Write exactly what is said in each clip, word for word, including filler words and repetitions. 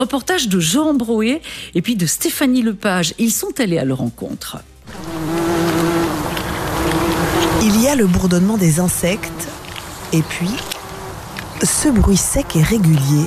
Reportage de Jean Broé et puis de Stéphanie Lepage. Ils sont allés à leur rencontre. Il y a le bourdonnement des insectes et puis ce bruit sec et régulier.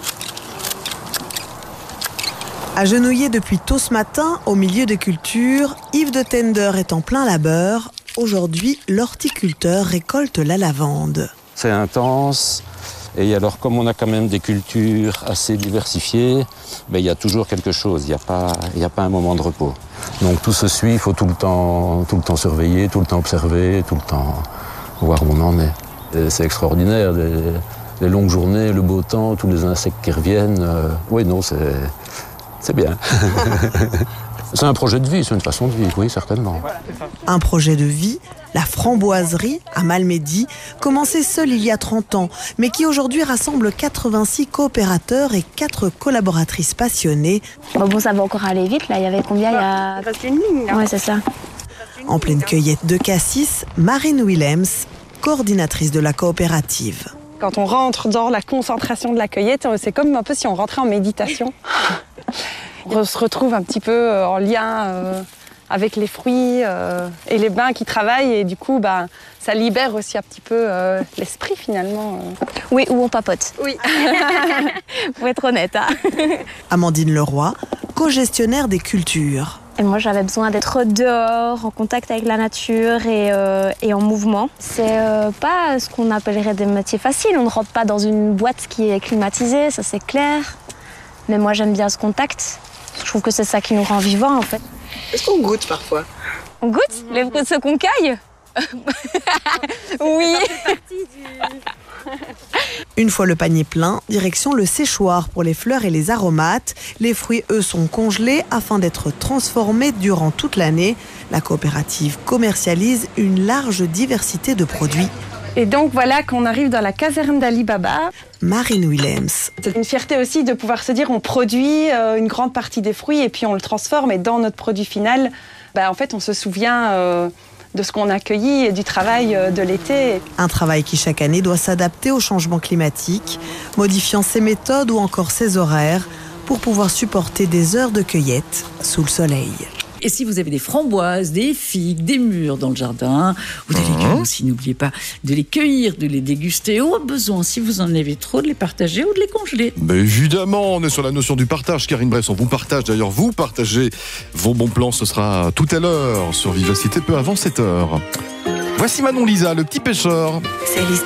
Agenouillé depuis tôt ce matin au milieu des cultures, Yves de Tender est en plein labeur. Aujourd'hui, l'horticulteur récolte la lavande. C'est intense. Et alors, comme on a quand même des cultures assez diversifiées, ben, il y a toujours quelque chose, il n'y a pas, il n'y a pas un moment de repos. Donc tout se suit, il faut tout le temps, tout le temps surveiller, tout le temps observer, tout le temps voir où on en est. Et c'est extraordinaire, les, les longues journées, le beau temps, tous les insectes qui reviennent. Euh, oui, non, c'est, c'est bien. C'est un projet de vie, c'est une façon de vivre, oui, certainement. Un projet de vie, la framboiserie à Malmedy, commencée seule il y a trente ans, mais qui aujourd'hui rassemble quatre-vingt-six coopérateurs et quatre collaboratrices passionnées. Bon, bon, ça va encore aller vite, là, il y avait combien il y a... Il reste une ligne, là. Ouais, c'est ça. En pleine cueillette de cassis, Marine Willems, coordinatrice de la coopérative. Quand on rentre dans la concentration de la cueillette, c'est comme un peu si on rentrait en méditation. On se retrouve un petit peu en lien euh, avec les fruits euh, et les bains qui travaillent et du coup bah, ça libère aussi un petit peu euh, l'esprit finalement. Oui, ou on papote. Oui. Faut être honnête. Hein. Amandine Leroy, co-gestionnaire des cultures. Et moi j'avais besoin d'être dehors, en contact avec la nature et, euh, et en mouvement. C'est euh, pas ce qu'on appellerait des métiers faciles, on ne rentre pas dans une boîte qui est climatisée, ça c'est clair. Mais moi j'aime bien ce contact. Je trouve que c'est ça qui nous rend vivants, en fait. Est-ce qu'on goûte parfois? On goûte les fruits de ce qu'on cueille? Oui. Une fois le panier plein, direction le séchoir pour les fleurs et les aromates. Les fruits, eux, sont congelés afin d'être transformés durant toute l'année. La coopérative commercialise une large diversité de produits. Et donc voilà qu'on arrive dans la caserne d'Ali Baba. Marine Willems. C'est une fierté aussi de pouvoir se dire on produit euh, une grande partie des fruits et puis on le transforme et dans notre produit final, bah, en fait on se souvient euh, de ce qu'on a cueilli et du travail euh, de l'été. Un travail qui chaque année doit s'adapter au changement climatique, modifiant ses méthodes ou encore ses horaires pour pouvoir supporter des heures de cueillette sous le soleil. Et si vous avez des framboises, des figues, des mûres dans le jardin, ou des légumes aussi, n'oubliez pas de les cueillir, de les déguster, ou au besoin, si vous en avez trop, de les partager ou de les congeler. Mais évidemment, on est sur la notion du partage. Karine Bresson, vous partage d'ailleurs, vous partagez vos bons plans. Ce sera tout à l'heure sur Vivacité, peu avant sept heures. Voici Manon Lisa, le petit pêcheur. C'est